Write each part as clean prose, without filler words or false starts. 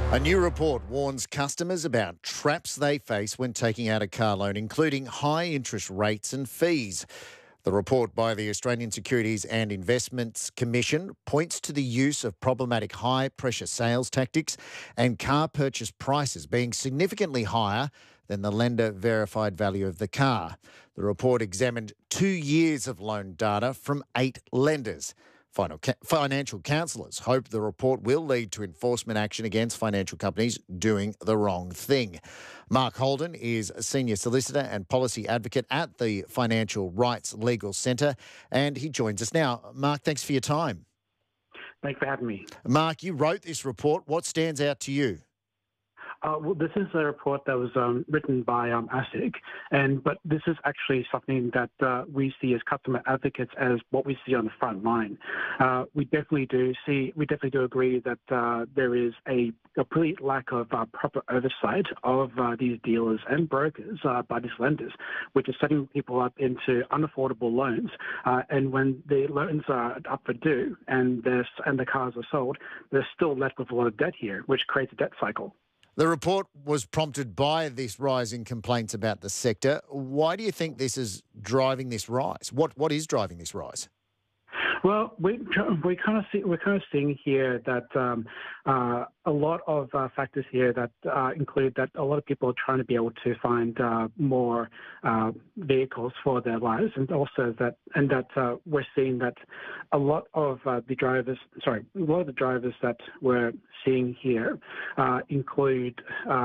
A new report warns customers about traps they face when taking out a car loan, including high interest rates and fees. The report by the Australian Securities and Investments Commission points to the use of problematic high-pressure sales tactics and car purchase prices being significantly higher than the lender-verified value of the car. The report examined 2 years of loan data from 8 lenders. Financial counsellors hope the report will lead to enforcement action against financial companies doing the wrong thing. Mark Holden is a senior solicitor and policy advocate at the Financial Rights Legal Centre, and he joins us now. Mark, thanks for your time. Thanks for having me. Mark, you wrote this report. What stands out to you? Well, this is a report that was written by ASIC, but this is actually something that we see as customer advocates as what we see on the front line. We definitely do agree that there is a complete lack of proper oversight of these dealers and brokers by these lenders, which is setting people up into unaffordable loans. And when the loans are up for due and the cars are sold, they're still left with a lot of debt here, which creates a debt cycle. The report was prompted by this rise in complaints about the sector. Why do you think this is driving this rise? What is driving this rise? Well, we're kind of seeing here that a lot of factors here that include that a lot of people are trying to be able to find more vehicles for their lives, and also that we're seeing that a lot of the drivers that we're seeing here include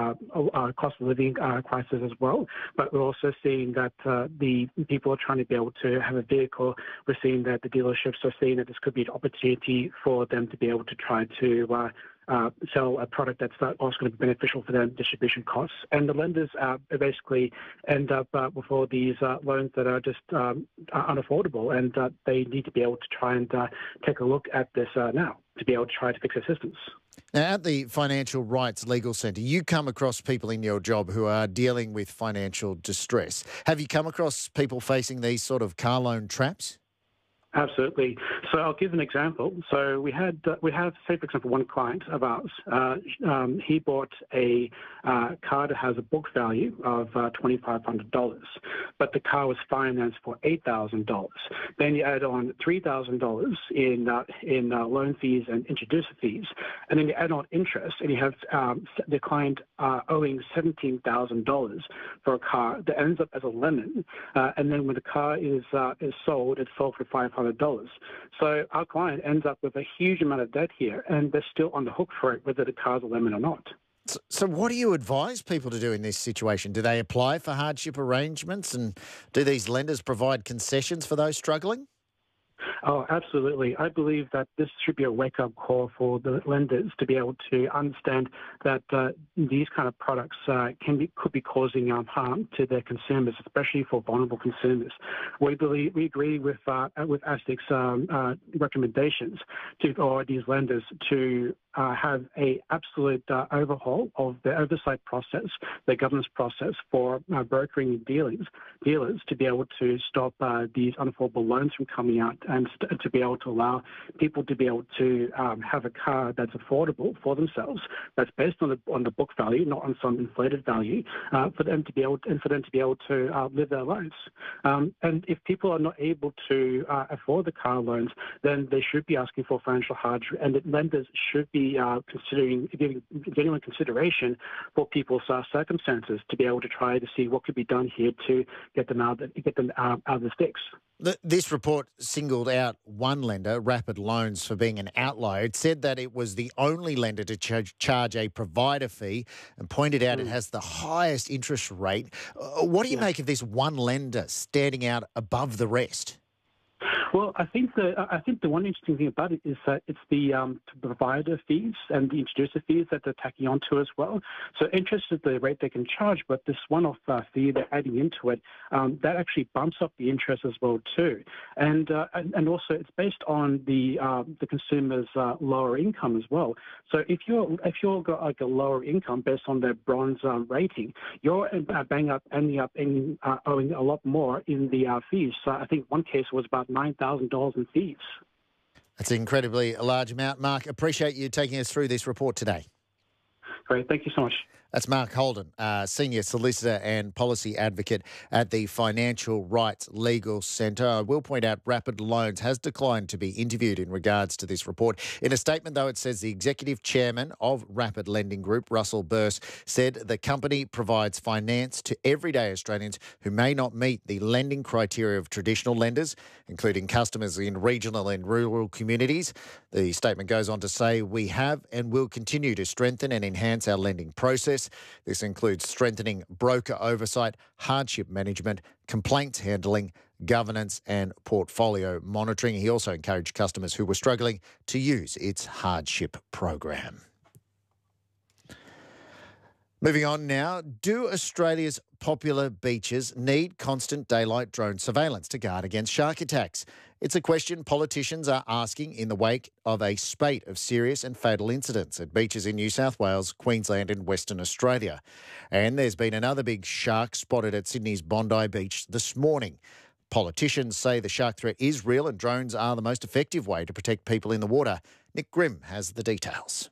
cost of living crisis as well. But we're also seeing that the people are trying to be able to have a vehicle. We're seeing that the dealerships are seeing that this could be an opportunity for them to be able to try to sell a product that's also going to be beneficial for them, distribution costs. And the lenders basically end up with all these loans that are just unaffordable, and they need to be able to try and take a look at this now to be able to try to fix their systems. Now, at the Financial Rights Legal Centre, you come across people in your job who are dealing with financial distress. Have you come across people facing these sort of car loan traps? Absolutely. So I'll give an example. So we have, say, for example, one client of ours. He bought a car that has a book value of $2,500, but the car was financed for $8,000. Then you add on $3,000 in loan fees and introducer fees, and then you add on interest, and you have the client owing $17,000 for a car that ends up as a lemon. And then when the car is sold, it's sold for $500. So our client ends up with a huge amount of debt here, and they're still on the hook for it, whether the car's a lemon or not. So what do you advise people to do in this situation? Do they apply for hardship arrangements, and do these lenders provide concessions for those struggling? Oh, absolutely. I believe that this should be a wake-up call for the lenders to be able to understand that these kind of products could be causing harm to their consumers, especially for vulnerable consumers. We agree with ASIC's recommendations to these lenders to have a absolute overhaul of the oversight process, the governance process for brokering dealers to be able to stop these unaffordable loans from coming out, and to be able to allow people to be able to have a car that's affordable for themselves, that's based on the book value, not on some inflated value, for them to be able to live their lives. And if people are not able to afford the car loans, then they should be asking for financial hardship, and that lenders should be giving genuine consideration for people's circumstances to be able to try to see what could be done here to get them out of the sticks. This report singled out one lender, Rapid Loans, for being an outlier. It said that it was the only lender to charge a provider fee, and pointed out it has the highest interest rate. What do you make of this one lender standing out above the rest? Well, I think the one interesting thing about it is that it's the provider fees and the introducer fees that they're tacking onto as well. So interest is the rate they can charge, but this one-off fee they're adding into it, that actually bumps up the interest as well too. And also it's based on the consumer's lower income as well. So if you've got like a lower income based on their bronze rating, you're ending up owing a lot more in the fees. So I think one case was about $9,000 in fees. That's incredibly a large amount. Mark, appreciate you taking us through this report today. Great. Thank you so much. That's Mark Holden, Senior Solicitor and Policy Advocate at the Financial Rights Legal Centre. I will point out Rapid Loans has declined to be interviewed in regards to this report. In a statement, though, it says the Executive Chairman of Rapid Lending Group, Russell Burse, said the company provides finance to everyday Australians who may not meet the lending criteria of traditional lenders, including customers in regional and rural communities. The statement goes on to say, we have and will continue to strengthen and enhance our lending process. This includes strengthening broker oversight, hardship management, complaints handling, governance and portfolio monitoring. He also encouraged customers who were struggling to use its hardship program. Moving on now, do Australia's popular beaches need constant daylight drone surveillance to guard against shark attacks? It's a question politicians are asking in the wake of a spate of serious and fatal incidents at beaches in New South Wales, Queensland and Western Australia. And there's been another big shark spotted at Sydney's Bondi Beach this morning. Politicians say the shark threat is real and drones are the most effective way to protect people in the water. Nick Grimm has the details.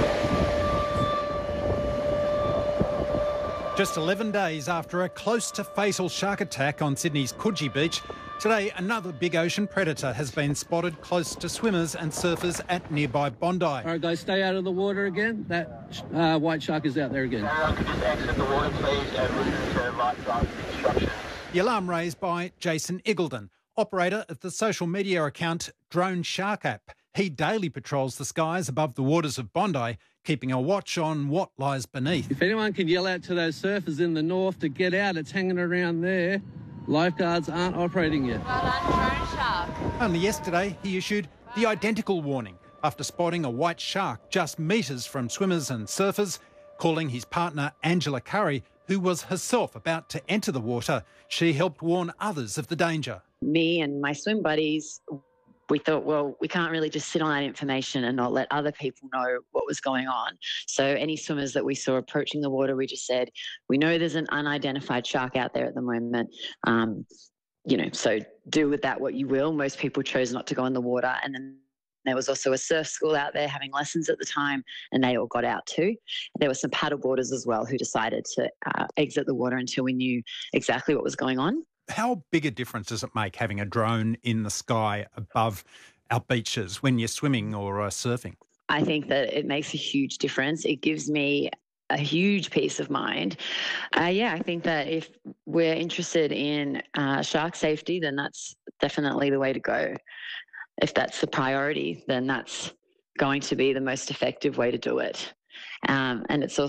Just 11 days after a close to fatal shark attack on Sydney's Coogee Beach, today another big ocean predator has been spotted close to swimmers and surfers at nearby Bondi. All right, guys, stay out of the water again. That white shark is out there again. Everyone can just exit the water, please, and listen to life driving instructions. The alarm raised by Jason Iggulden, operator of the social media account Drone Shark App. He daily patrols the skies above the waters of Bondi, keeping a watch on what lies beneath. If anyone can yell out to those surfers in the north to get out, it's hanging around there. Lifeguards aren't operating yet. Well done, Drone Shark. Only yesterday, he issued the identical warning after spotting a white shark just metres from swimmers and surfers, calling his partner Angela Curry, who was herself about to enter the water. She helped warn others of the danger. Me and my swim buddies, we thought, well, we can't really just sit on that information and not let other people know what was going on. So any swimmers that we saw approaching the water, we just said, we know there's an unidentified shark out there at the moment. So do with that what you will. Most people chose not to go in the water. And then there was also a surf school out there having lessons at the time, and they all got out too. There were some paddleboarders as well who decided to exit the water until we knew exactly what was going on. How big a difference does it make having a drone in the sky above our beaches when you're swimming or surfing? I think that it makes a huge difference. It gives me a huge peace of mind. I think that if we're interested in shark safety, then that's definitely the way to go. If that's the priority, then that's going to be the most effective way to do it. And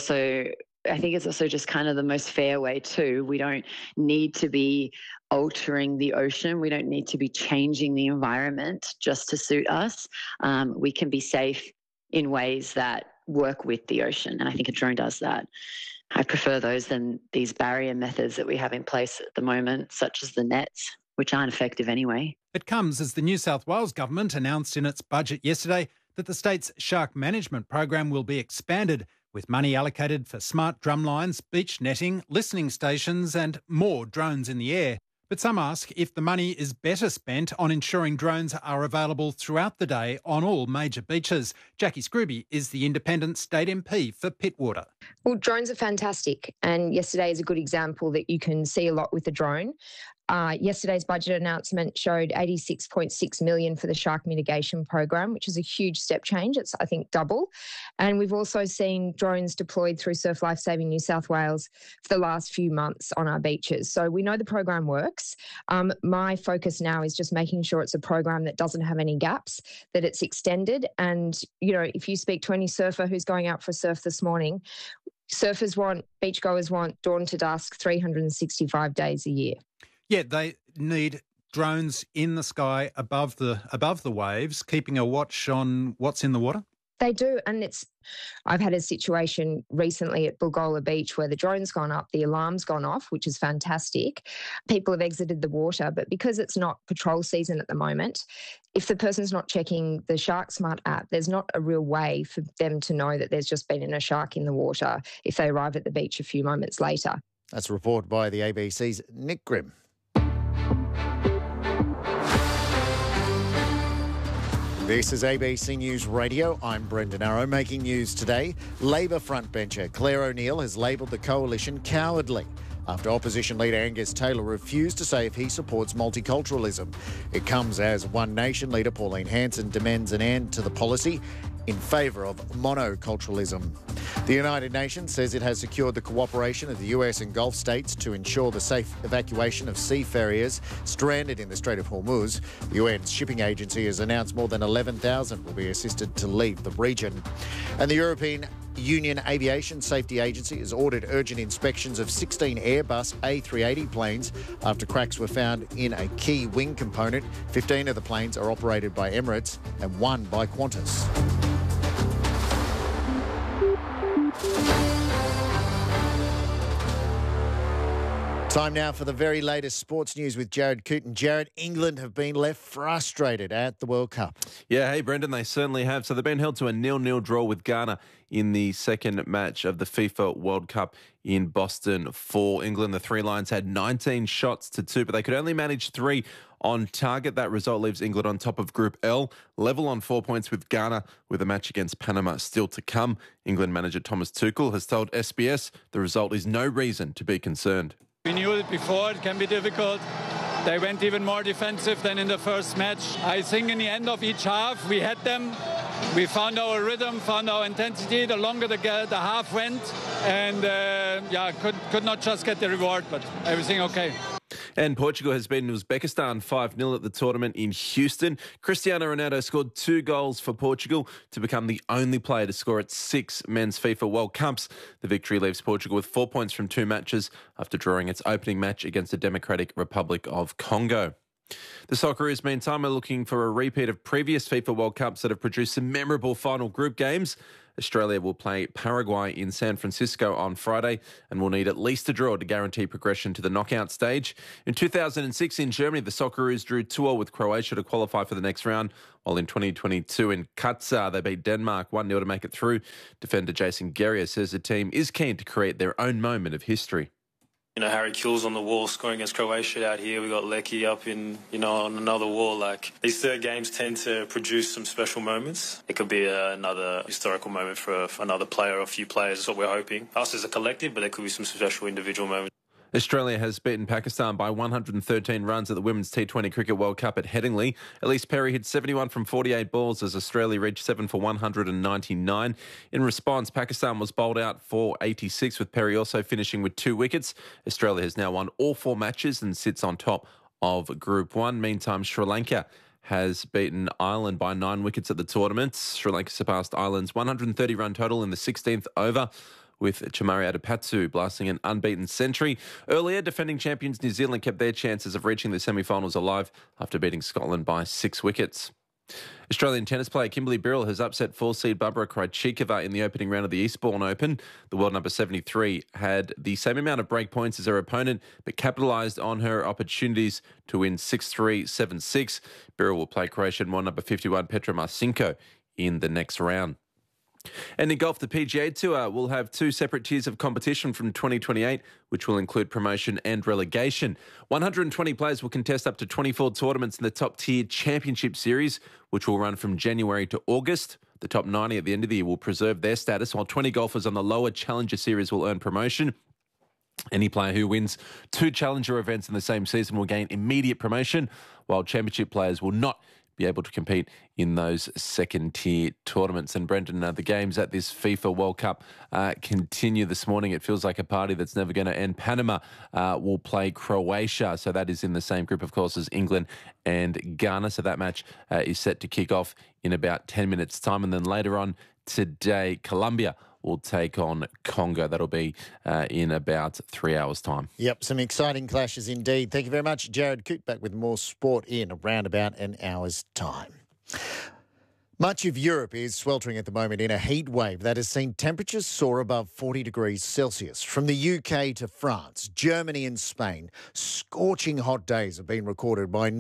I think it's also just kind of the most fair way too. We don't need to be altering the ocean. We don't need to be changing the environment just to suit us. We can be safe in ways that work with the ocean. And I think a drone does that. I prefer those than these barrier methods that we have in place at the moment, such as the nets, which aren't effective anyway. It comes as the New South Wales government announced in its budget yesterday that the state's shark management program will be expanded, with money allocated for smart drumlines, beach netting, listening stations and more drones in the air. But some ask if the money is better spent on ensuring drones are available throughout the day on all major beaches. Jackie Scrooby is the independent state MP for Pittwater. Well, drones are fantastic, and yesterday is a good example that you can see a lot with a drone. Yesterday's budget announcement showed $86.6 million for the shark mitigation program, which is a huge step change. It's, I think, double. And we've also seen drones deployed through Surf Lifesaving New South Wales for the last few months on our beaches. So we know the program works. My focus now is just making sure it's a program that doesn't have any gaps, that it's extended. And, if you speak to any surfer who's going out for a surf this morning, beachgoers want dawn to dusk, 365 days a year. Yeah, they need drones in the sky above the waves, keeping a watch on what's in the water? They do, and I've had a situation recently at Bulgola Beach where the drone's gone up, the alarm's gone off, which is fantastic. People have exited the water, but because it's not patrol season at the moment, if the person's not checking the Shark Smart app, there's not a real way for them to know that there's just been a shark in the water if they arrive at the beach a few moments later. That's a report by the ABC's Nick Grimm. This is ABC News Radio. I'm Brendan Arrow. Making news today, Labor frontbencher Claire O'Neill has labelled the coalition cowardly after opposition leader Angus Taylor refused to say if he supports multiculturalism. It comes as One Nation leader Pauline Hanson demands an end to the policy in favour of monoculturalism. The United Nations says it has secured the cooperation of the US and Gulf states to ensure the safe evacuation of seafarers stranded in the Strait of Hormuz. The UN's shipping agency has announced more than 11,000 will be assisted to leave the region. And the European Union Aviation Safety Agency has ordered urgent inspections of 16 Airbus A380 planes after cracks were found in a key wing component. 15 of the planes are operated by Emirates and one by Qantas. Time now for the very latest sports news with Jared Cooten. Jared, England have been left frustrated at the World Cup. Yeah, hey, Brendan, they certainly have. So they've been held to a 0-0 draw with Ghana in the second match of the FIFA World Cup in Boston for England. The Three Lions had 19 shots to 2, but they could only manage 3 on target. That result leaves England on top of Group L, level on 4 points with Ghana, with a match against Panama still to come. England manager Thomas Tuchel has told SBS the result is no reason to be concerned. We knew it before, it can be difficult. They went even more defensive than in the first match. I think in the end of each half, we had them. We found our rhythm, found our intensity the longer the half went. And could not just get the reward, but everything okay. And Portugal has beaten Uzbekistan 5-0 at the tournament in Houston. Cristiano Ronaldo scored 2 goals for Portugal to become the only player to score at 6 men's FIFA World Cups. The victory leaves Portugal with 4 points from 2 matches after drawing its opening match against the Democratic Republic of Congo. The Socceroos, meantime, are looking for a repeat of previous FIFA World Cups that have produced some memorable final group games. Australia will play Paraguay in San Francisco on Friday and will need at least a draw to guarantee progression to the knockout stage. In 2006 in Germany, the Socceroos drew 2-2 with Croatia to qualify for the next round, while in 2022 in Qatar, they beat Denmark 1-0 to make it through. Defender Jason Guerrier says the team is keen to create their own moment of history. You know, Harry Kewell's on the wall scoring against Croatia out here. We got Lecky up in, on another wall. Like, these third games tend to produce some special moments. It could be another historical moment for another player or a few players. That's what we're hoping. Us as a collective, but there could be some special individual moments. Australia has beaten Pakistan by 113 runs at the Women's T20 Cricket World Cup at Headingley. Elise Perry hit 71 from 48 balls as Australia reached 7 for 199. In response, Pakistan was bowled out for 86, with Perry also finishing with 2 wickets. Australia has now won all 4 matches and sits on top of Group 1. Meantime, Sri Lanka has beaten Ireland by 9 wickets at the tournament. Sri Lanka surpassed Ireland's 130-run total in the 16th over, with Chamari Adipatsu blasting an unbeaten century. Earlier, defending champions New Zealand kept their chances of reaching the semi-finals alive after beating Scotland by 6 wickets. Australian tennis player Kimberly Birrell has upset 4-seed Barbara Krejcikova in the opening round of the Eastbourne Open. The world number 73 had the same amount of break points as her opponent, but capitalised on her opportunities to win 6-3, 7-6. Birrell will play Croatian world number 51 Petra Marcinko in the next round. And in golf, the PGA Tour will have 2 separate tiers of competition from 2028, which will include promotion and relegation. 120 players will contest up to 24 tournaments in the top-tier Championship Series, which will run from January to August. The top 90 at the end of the year will preserve their status, while 20 golfers on the lower Challenger Series will earn promotion. Any player who wins 2 Challenger events in the same season will gain immediate promotion, while Championship players will not be able to compete in those second-tier tournaments. And Brendan, the games at this FIFA World Cup continue this morning. It feels like a party that's never going to end. Panama will play Croatia, so that is in the same group, of course, as England and Ghana. So that match is set to kick off in about 10 minutes' time. And then later on today, Colombia will take on Congo. That'll be in about 3 hours' time. Yep, some exciting clashes indeed. Thank you very much, Jared Coote. Back with more sport in around about an hour's time. Much of Europe is sweltering at the moment in a heat wave that has seen temperatures soar above 40 degrees Celsius. From the UK to France, Germany and Spain, scorching hot days have been recorded by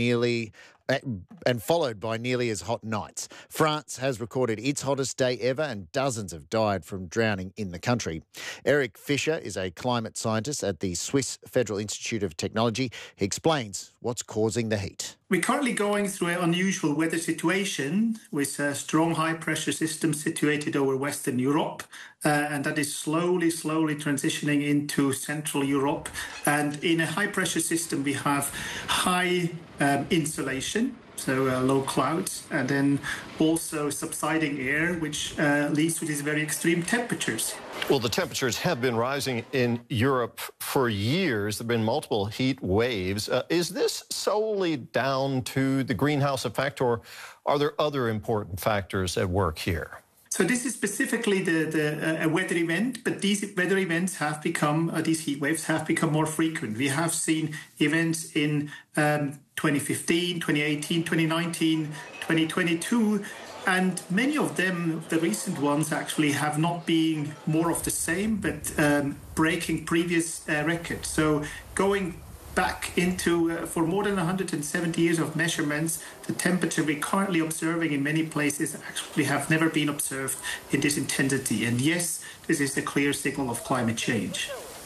and followed by nearly as hot nights. France has recorded its hottest day ever and dozens have died from drowning in the country. Eric Fischer is a climate scientist at the Swiss Federal Institute of Technology. He explains what's causing the heat. We're currently going through an unusual weather situation with a strong high-pressure system situated over Western Europe, and that is slowly transitioning into Central Europe. And in a high-pressure system, we have high insolation, so low clouds, and then also subsiding air, which leads to these very extreme temperatures. Well, the temperatures have been rising in Europe for years. There have been multiple heat waves. Is this solely down to the greenhouse effect, or are there other important factors at work here? So this is specifically a weather event, but these weather events have become, these heat waves have become more frequent. We have seen events in 2015, 2018, 2019, 2022, and many of them, the recent ones, actually have not been more of the same, but breaking previous records. So going back into, for more than 170 years of measurements, the temperature we're currently observing in many places actually have never been observed in this intensity. And yes, this is a clear signal of climate change.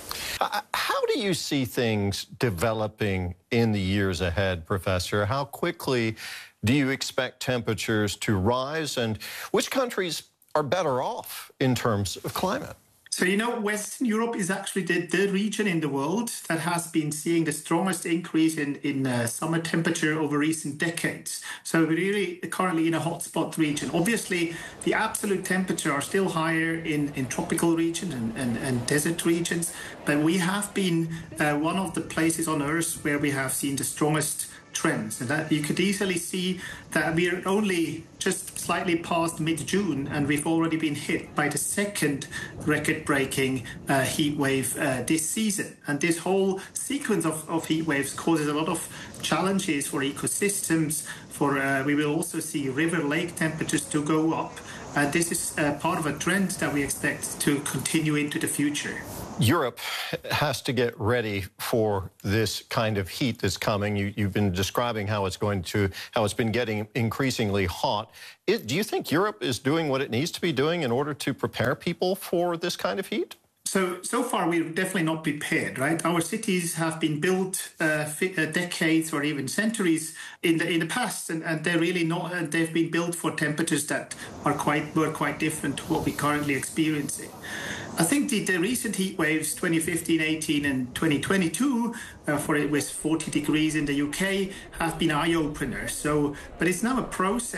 How do you see things developing in the years ahead, Professor? How quickly do you expect temperatures to rise, and which countries are better off in terms of climate? So, you know, Western Europe is actually the region in the world that has been seeing the strongest increase in summer temperature over recent decades. So we're really currently in a hotspot region. Obviously, the absolute temperature are still higher in tropical regions and desert regions, but we have been one of the places on Earth where we have seen the strongest trends, and that you could easily see that we're only just slightly past mid-June and we've already been hit by the second record-breaking heat wave this season. And this whole sequence of heat waves causes a lot of challenges for ecosystems. We will also see river lake temperatures to go up, and this is part of a trend that we expect to continue into the future. Europe has to get ready for this kind of heat that's coming. You've been describing how it's been getting increasingly hot. Do you think Europe is doing what it needs to be doing in order to prepare people for this kind of heat? So far, we're definitely not prepared, right? Our cities have been built decades or even centuries in the past, and they're really not. They've been built for temperatures that were quite different to what we're currently experiencing. I think the recent heat waves, 2015, 18, and 2022, with 40 degrees in the UK, have been eye-openers. But it's now a process